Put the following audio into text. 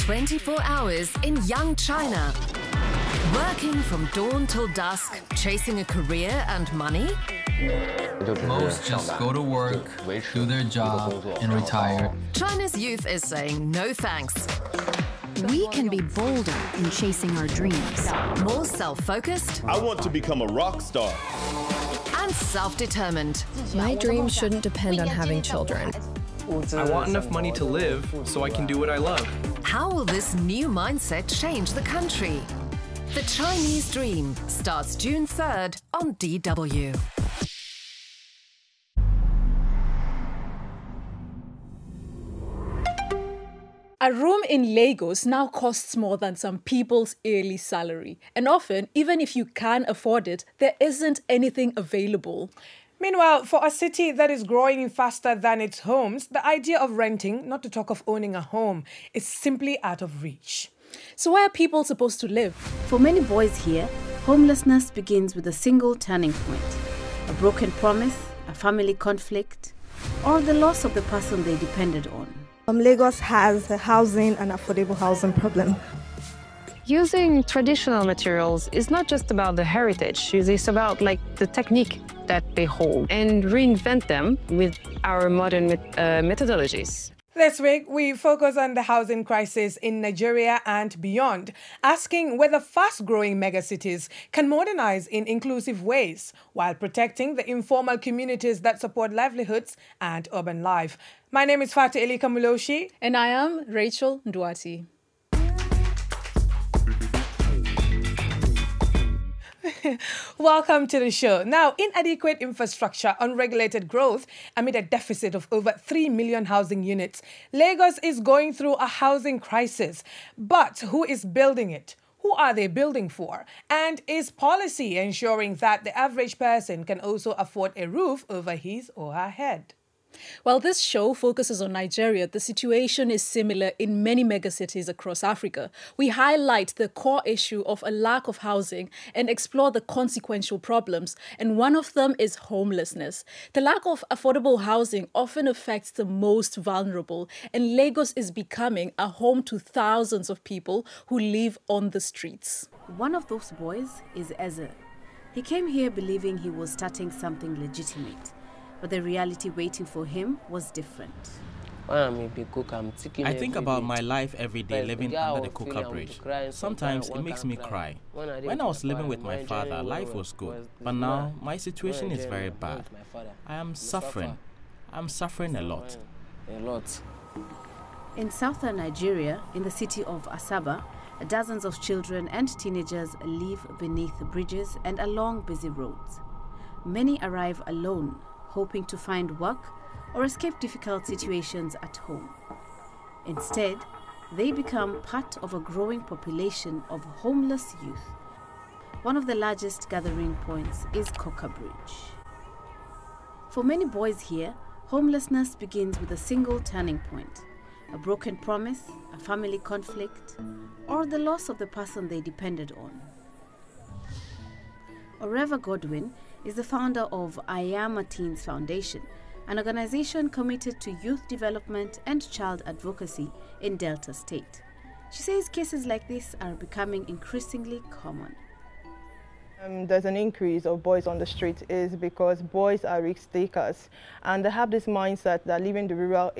24 hours in young China. Working from dawn till dusk, chasing a career and money? Most just go to work, do their job, and retire. China's youth is saying no thanks. We can be bolder in chasing our dreams. More self-focused I want to become a rock star. and self-determined. My dreams shouldn't depend on having children. I want enough money to live so I can do what I love. How will this new mindset change the country? The Chinese Dream starts June 3rd on DW. A room in Lagos now costs more than some people's yearly salary. And often, even if you can afford it, there isn't anything available. Meanwhile, for a city that is growing faster than its homes, the idea of renting, not to talk of owning a home, is simply out of reach. So where are people supposed to live? For many boys here, homelessness begins with a single turning point: a broken promise, a family conflict, or the loss of the person they depended on. Lagos has a housing and affordable housing problem. Using traditional materials is not just about the heritage, it's about the technique that they hold and reinvent them with our modern methodologies. This week, we focus on the housing crisis in Nigeria and beyond, asking whether fast-growing megacities can modernize in inclusive ways while protecting the informal communities that support livelihoods and urban life. My name is Fatu Elika Muloshi. And I am Rachel Nduati. Welcome to the show. Now, inadequate infrastructure, unregulated growth amid a deficit of over 3 million housing units, Lagos is going through a housing crisis. But who is building it? Who are they building for? And is policy ensuring that the average person can also afford a roof over his or her head? While this show focuses on Nigeria, the situation is similar in many megacities across Africa. We highlight the core issue of a lack of housing and explore the consequential problems, and one of them is homelessness. The lack of affordable housing often affects the most vulnerable, and Lagos is becoming a home to thousands of people who live on the streets. One of those boys is Ezer. He came here believing he was starting something legitimate, but the reality waiting for him was different. I think about my life every day living under the Coca Bridge. Sometimes it makes me cry. When I was living with my father, life was good, but now my situation is very bad. I am suffering. I'm suffering a lot. In southern Nigeria, in the city of Asaba, dozens of children and teenagers live beneath bridges and along busy roads. Many arrive alone, hoping to find work or escape difficult situations at home. Instead, they become part of a growing population of homeless youth. One of the largest gathering points is Coca Bridge. For many boys here, homelessness begins with a single turning point: a broken promise, a family conflict, or the loss of the person they depended on. Oreva Godwin is the founder of I Am a Teens Foundation, an organization committed to youth development and child advocacy in Delta State. She says cases like this are becoming increasingly common. There's an increase of boys on the street is because boys are risk takers, and they have this mindset that leaving the rural